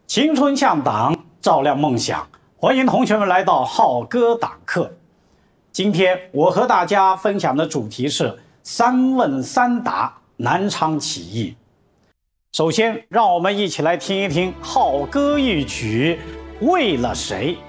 青春向党，照亮梦想。欢迎同学们来到浩哥党课。今天我和大家分享的主题是3问3答南昌起义。首先，让我们一起来听一听浩哥一曲《为了谁》。